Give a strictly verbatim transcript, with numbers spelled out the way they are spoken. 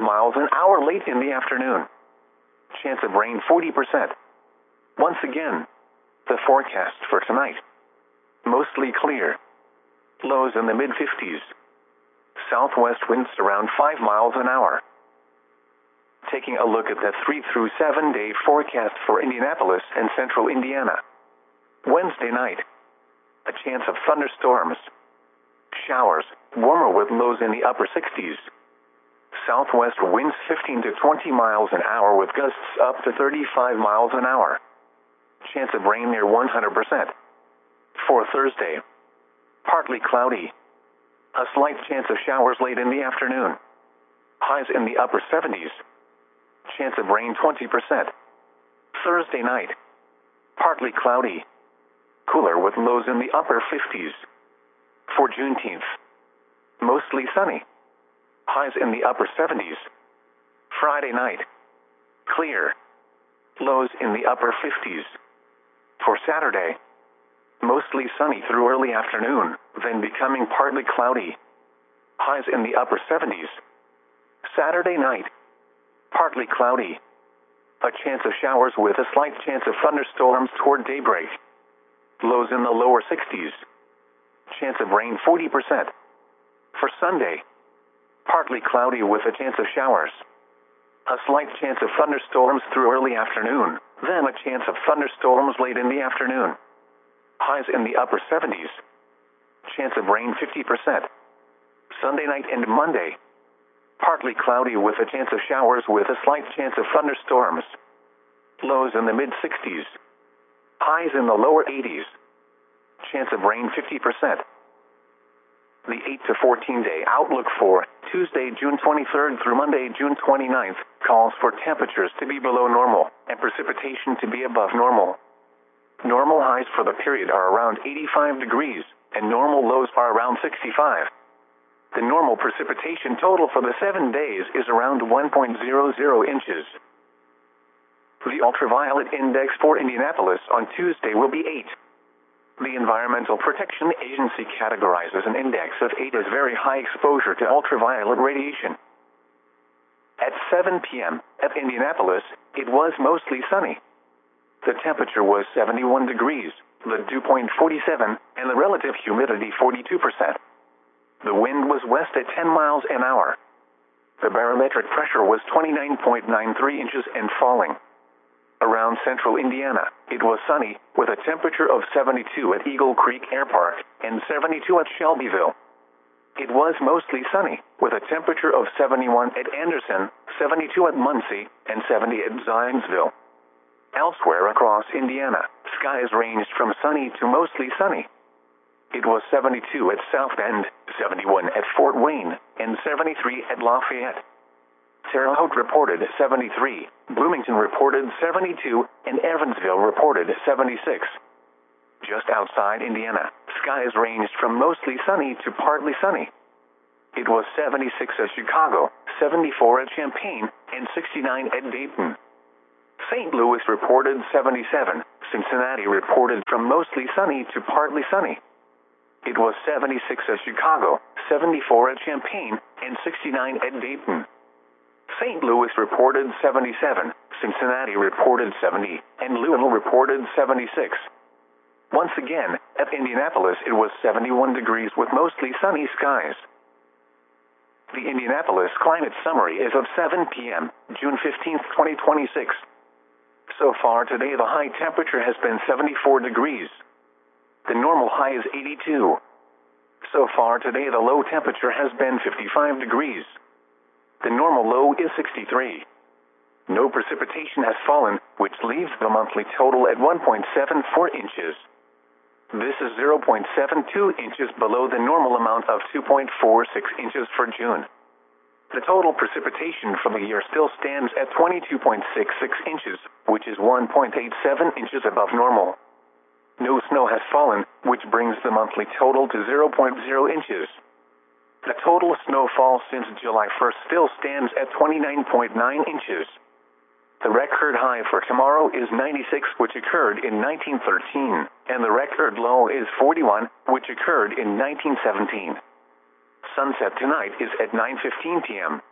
miles an hour late in the afternoon. Chance of rain forty percent. Once again, the forecast for tonight. Mostly clear. Lows in the mid fifties. Southwest winds around five miles an hour. Taking a look at the three through seven day forecast for Indianapolis and central Indiana. Wednesday night. A chance of thunderstorms. Showers, warmer with lows in the upper sixties. Southwest winds fifteen to twenty miles an hour with gusts up to thirty-five miles an hour. Chance of rain near one hundred percent. For Thursday. Partly cloudy. A slight chance of showers late in the afternoon. Highs in the upper seventies. Chance of rain twenty percent. Thursday night. Partly cloudy. Cooler with lows in the upper fifties. For Juneteenth. Mostly sunny. Highs in the upper seventies. Friday night. Clear. Lows in the upper fifties. For Saturday. Mostly sunny through early afternoon, then becoming partly cloudy. Highs in the upper seventies. Saturday night. Partly cloudy. A chance of showers with a slight chance of thunderstorms toward daybreak. Lows in the lower sixties. Chance of rain forty percent. For Sunday. Partly cloudy with a chance of showers. A slight chance of thunderstorms through early afternoon, then a chance of thunderstorms late in the afternoon. Highs in the upper seventies. Chance of rain fifty percent. Sunday night and Monday. Partly cloudy with a chance of showers with a slight chance of thunderstorms. Lows in the mid sixties. Highs in the lower eighties. Chance of rain fifty percent. The eight to fourteen day outlook for Tuesday, June twenty-third through Monday, June twenty-ninth, calls for temperatures to be below normal and precipitation to be above normal. Normal highs for the period are around eighty-five degrees, and normal lows are around sixty-five. The normal precipitation total for the seven days is around one point zero zero inches. The ultraviolet index for Indianapolis on Tuesday will be eight. The Environmental Protection Agency categorizes an index of eight as very high exposure to ultraviolet radiation. At seven p m at Indianapolis, it was mostly sunny. The temperature was seventy-one degrees, the dew point forty-seven, and the relative humidity forty-two percent. The wind was west at ten miles an hour. The barometric pressure was twenty-nine point nine three inches and falling. Around central Indiana, it was sunny, with a temperature of seventy-two at Eagle Creek Air Park and seventy-two at Shelbyville. It was mostly sunny, with a temperature of seventy-one at Anderson, seventy-two at Muncie, and seventy at Zionsville. Elsewhere across Indiana, skies ranged from sunny to mostly sunny. It was seventy-two at South Bend, seventy-one at Fort Wayne, and seventy-three at Lafayette. Terre Haute reported seventy-three, Bloomington reported seventy-two, and Evansville reported seventy-six. Just outside Indiana, skies ranged from mostly sunny to partly sunny. It was seventy-six at Chicago, seventy-four at Champaign, and sixty-nine at Dayton. Saint Louis reported seventy-seven, Cincinnati reported from mostly sunny to partly sunny. It was seventy-six at Chicago, seventy-four at Champaign, and sixty-nine at Dayton. Saint Louis reported seventy-seven, Cincinnati reported seventy, and Louisville reported seventy-six. Once again, at Indianapolis it was seventy-one degrees with mostly sunny skies. The Indianapolis Climate Summary is of seven p m, June fifteenth, twenty twenty-six. So far today the high temperature has been seventy-four degrees. The normal high is eighty-two. So far today the low temperature has been fifty-five degrees. The normal low is sixty-three. No precipitation has fallen, which leaves the monthly total at one point seven four inches. This is zero point seven two inches below the normal amount of two point four six inches for June. The total precipitation for the year still stands at twenty-two point six six inches, which is one point eight seven inches above normal. No snow has fallen, which brings the monthly total to zero point zero inches. The total snowfall since July first still stands at twenty-nine point nine inches. The record high for tomorrow is ninety-six, which occurred in nineteen thirteen, and the record low is forty-one, which occurred in nineteen seventeen. Sunset tonight is at nine fifteen p m